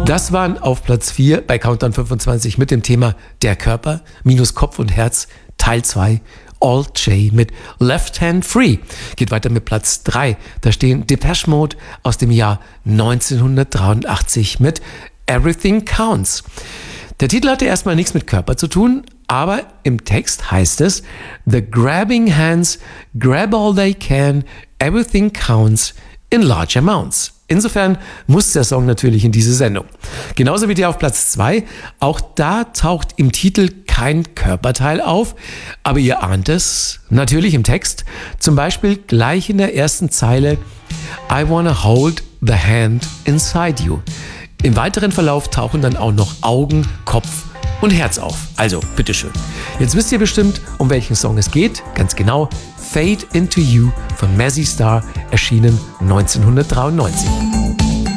Das waren auf Platz 4 bei Countdown 25 mit dem Thema Der Körper minus Kopf und Herz Teil 2. Alt J mit Left Hand Free. Geht weiter mit Platz 3. Da stehen Depeche Mode aus dem Jahr 1983 mit Everything Counts. Der Titel hatte erstmal nichts mit Körper zu tun, aber im Text heißt es: The grabbing hands grab all they can, everything counts in large amounts. Insofern muss der Song natürlich in diese Sendung. Genauso wie der auf Platz 2. Auch da taucht im Titel kein Körperteil auf, aber ihr ahnt es natürlich im Text. Zum Beispiel gleich in der ersten Zeile: I wanna hold the hand inside you. Im weiteren Verlauf tauchen dann auch noch Augen, Kopf und Herz auf. Also, bitteschön. Jetzt wisst ihr bestimmt, um welchen Song es geht. Ganz genau, Fade Into You von Mazzy Star, erschienen 1993.